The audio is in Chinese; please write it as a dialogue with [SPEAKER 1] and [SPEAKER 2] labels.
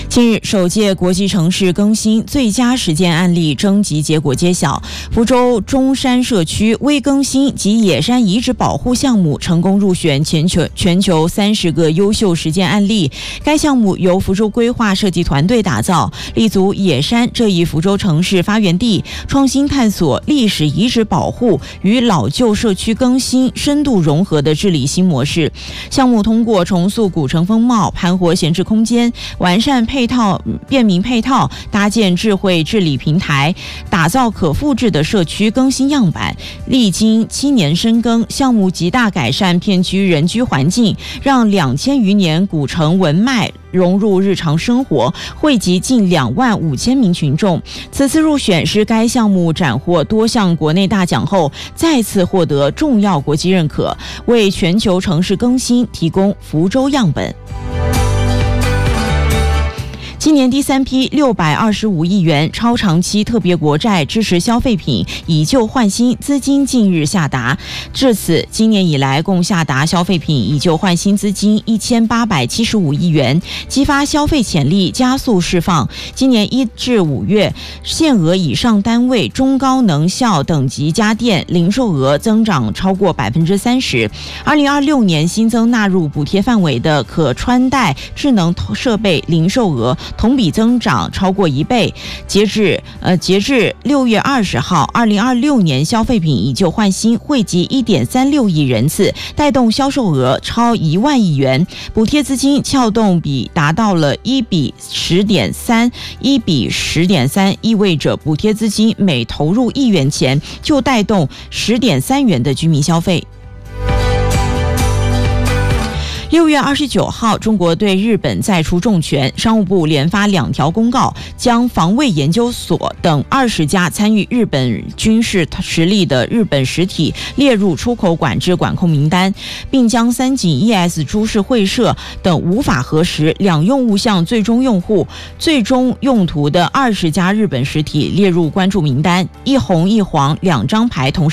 [SPEAKER 1] 近日，首届国际城市更新最佳实践案例征集结果揭晓，福州中山社区微更新及野山遗址保护项目成功入选全球30个优秀实践案例。该项目由福州规划设计团队打造，立足野山这一福州城市发源地，创新探索历史遗址保护与老旧社区更新深度融合的治理新模式。项目通过重塑古城风貌、盘活闲置空间、完善便民配套，搭建智慧治理平台，打造可复制的社区更新样板。历经7年深耕，项目极大改善片区人居环境，让2000余年古城文脉融入日常生活，惠及近25000名群众。此次入选是该项目斩获多项国内大奖后，再次获得重要国际认可，为全球城市更新提供福州样本。今年第3批625亿元超长期特别国债支持消费品以旧换新资金近日下达，至此今年以来共下达消费品以旧换新资金1875亿元，激发消费潜力加速释放。今年1至5月，限额以上单位中高能效等级家电零售额增长超过30%。2026年新增纳入补贴范围的可穿戴智能设备零售额同比增长超过1倍。截至6月20号，2026年消费品以旧换新惠及1.36亿人次，带动销售额超1万亿元，补贴资金撬动比达到了1比10.3，1比10.3，意味着补贴资金每投入1元钱就带动10.3元的居民消费。6月29号，中国对日本再出重拳，商务部连发2条公告，将防卫研究所等20家参与日本军事实力的日本实体列入出口管制管控名单，并将三井 ES 株式会社等无法核实两用物项最终用户、最终用途的20家日本实体列入关注名单，一红一黄2张牌同时